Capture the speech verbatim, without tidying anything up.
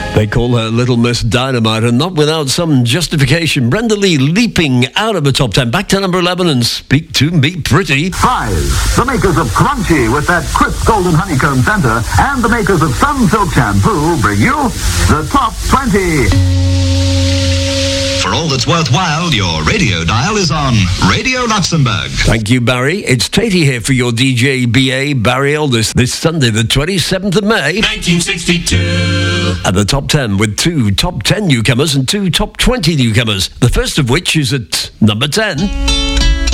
They call her Little Miss Dynamite, and not without some justification. Brenda Lee leaping out of the top ten, back to number eleven, and Speak to Me Pretty. Five, the makers of Crunchy with that crisp golden honeycomb center, and the makers of Sunsilk Shampoo bring you the top twenty. For all that's worthwhile, your radio dial is on Radio Luxembourg. Thank you, Barry. It's Tatey here for your D J B A Barry Aldis this Sunday, the twenty-seventh of May. nineteen sixty-two. At the top ten with two top ten newcomers and two top twenty newcomers. The first of which is at number ten.